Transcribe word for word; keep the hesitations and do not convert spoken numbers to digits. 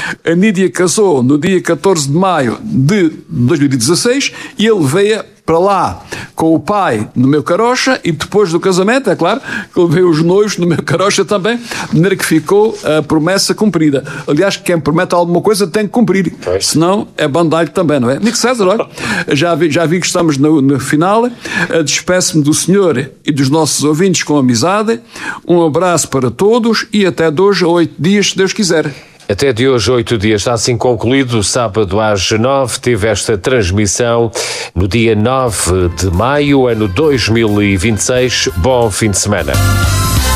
A Nídia casou no dia catorze de maio de dois mil e dezasseis e ele veio para lá com o pai no meu carocha e depois do casamento, é claro, que ele veio os noivos no meu carocha também, de maneira que ficou a promessa cumprida. Aliás, quem promete alguma coisa tem que cumprir, pois. Senão é bandalho também, não é? Nico César, olha, já vi, já vi que estamos no, no final, despeço-me do senhor e dos nossos ouvintes com amizade, um abraço para todos e até de hoje a oito dias, se Deus quiser. Até de hoje, oito dias, está assim concluído. Sábado às nove, tive esta transmissão no dia nove de maio, ano dois mil e vinte e seis. Bom fim de semana.